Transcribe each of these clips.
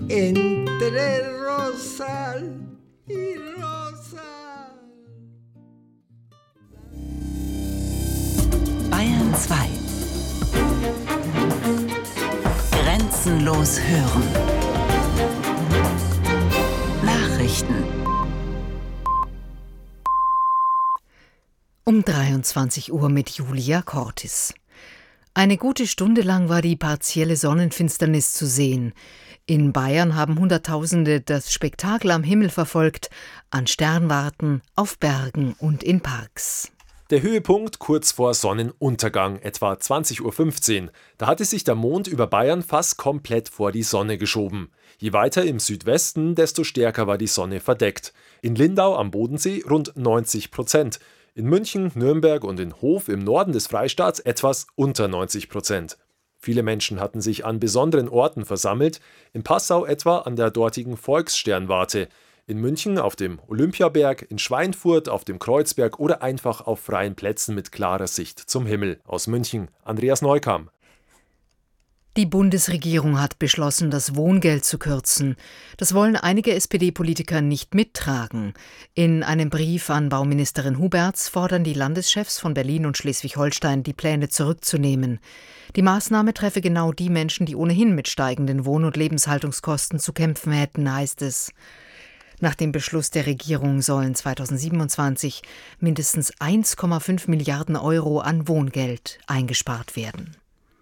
entre rosal y rosal. Bayern 2. Grenzenlos hören. Nachrichten. Um 23 Uhr mit Julia Cortis. Eine gute Stunde lang war die partielle Sonnenfinsternis zu sehen. In Bayern haben Hunderttausende das Spektakel am Himmel verfolgt, an Sternwarten, auf Bergen und in Parks. Der Höhepunkt kurz vor Sonnenuntergang, etwa 20:15 Uhr. Da hatte sich der Mond über Bayern fast komplett vor die Sonne geschoben. Je weiter im Südwesten, desto stärker war die Sonne verdeckt. In Lindau am Bodensee rund 90%. In München, Nürnberg und in Hof im Norden des Freistaats etwas unter 90%. Viele Menschen hatten sich an besonderen Orten versammelt, in Passau etwa an der dortigen Volkssternwarte, in München auf dem Olympiaberg, in Schweinfurt auf dem Kreuzberg oder einfach auf freien Plätzen mit klarer Sicht zum Himmel. Aus München, Andreas Neukam. Die Bundesregierung hat beschlossen, das Wohngeld zu kürzen. Das wollen einige SPD-Politiker nicht mittragen. In einem Brief an Bauministerin Huberts fordern die Landeschefs von Berlin und Schleswig-Holstein, die Pläne zurückzunehmen. Die Maßnahme treffe genau die Menschen, die ohnehin mit steigenden Wohn- und Lebenshaltungskosten zu kämpfen hätten, heißt es. Nach dem Beschluss der Regierung sollen 2027 mindestens 1,5 Milliarden Euro an Wohngeld eingespart werden.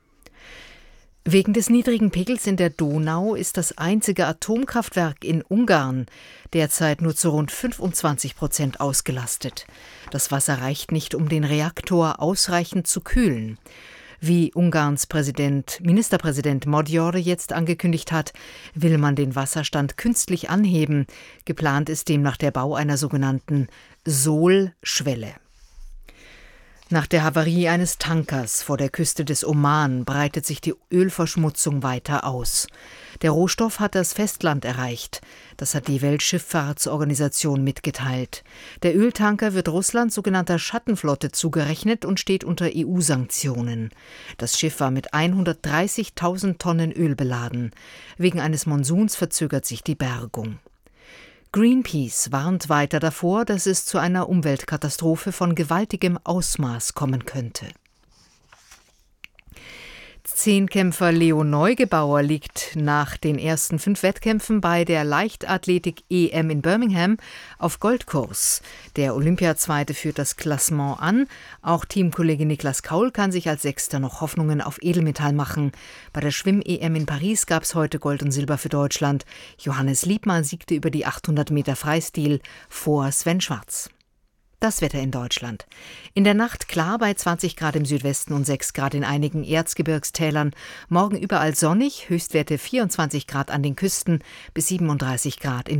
Wegen des niedrigen Pegels in der Donau ist das einzige Atomkraftwerk in Ungarn derzeit nur zu rund 25% ausgelastet. Das Wasser reicht nicht, um den Reaktor ausreichend zu kühlen. Wie Ungarns Ministerpräsident Magyar jetzt angekündigt hat, will man den Wasserstand künstlich anheben. Geplant ist demnach der Bau einer sogenannten Sohlschwelle. Nach der Havarie eines Tankers vor der Küste des Oman breitet sich die Ölverschmutzung weiter aus. Der Rohstoff hat das Festland erreicht. Das hat die Weltschifffahrtsorganisation mitgeteilt. Der Öltanker wird Russlands sogenannter Schattenflotte zugerechnet und steht unter EU-Sanktionen. Das Schiff war mit 130.000 Tonnen Öl beladen. Wegen eines Monsuns verzögert sich die Bergung. Greenpeace warnt weiter davor, dass es zu einer Umweltkatastrophe von gewaltigem Ausmaß kommen könnte. Zehnkämpfer Leo Neugebauer liegt nach den ersten 5 Wettkämpfen bei der Leichtathletik-EM in Birmingham auf Goldkurs. Der Olympiazweite führt das Klassement an. Auch Teamkollege Niklas Kaul kann sich als Sechster noch Hoffnungen auf Edelmetall machen. Bei der Schwimm-EM in Paris gab es heute Gold und Silber für Deutschland. Johannes Liebmann siegte über die 800 Meter Freistil vor Sven Schwarz. Das Wetter in Deutschland. In der Nacht klar bei 20 Grad im Südwesten und 6 Grad in einigen Erzgebirgstälern. Morgen überall sonnig, Höchstwerte 24 Grad an den Küsten bis 37 Grad im